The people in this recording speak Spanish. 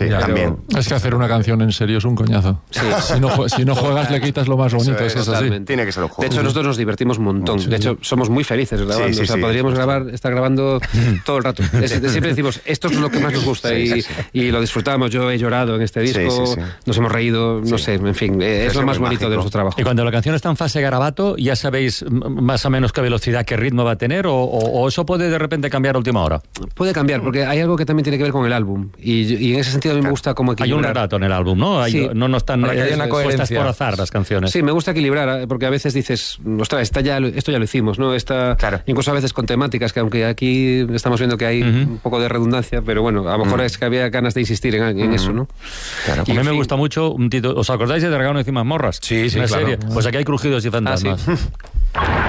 Sí, también. Es que hacer una canción en serio es un coñazo. Sí. Si no juegas, le quitas lo más bonito. Eso es así. Tiene que ser un juego. De hecho, nosotros nos divertimos un montón. De hecho, somos muy felices grabando. Sí, Podríamos estar grabando todo el rato. Siempre decimos, esto es lo que más nos gusta y lo disfrutamos. Yo he llorado en este disco, nos hemos reído, no sé, en fin, es lo más bonito de nuestro trabajo. Y cuando la canción está en fase garabato, ¿ya sabéis más o menos qué velocidad, qué ritmo va a tener o eso puede de repente cambiar a última hora? Puede cambiar, porque hay algo que también tiene que ver con el álbum y en ese sentido a mí me gusta como equilibrar. Hay un relato en el álbum, ¿no? No están puestas por azar las canciones. Sí, me gusta equilibrar, porque a veces dices, ostras, esto ya lo hicimos, ¿no? Incluso a veces con temáticas, que aunque aquí estamos viendo que hay un poco de redundancia, pero bueno, a lo mejor es que había ganas de insistir en eso, ¿no? Claro. A mí me gusta mucho un título. ¿Os acordáis de Dragón encima mazmorras? Sí, una claro. serie. Pues aquí hay crujidos y fantasmas. Sí.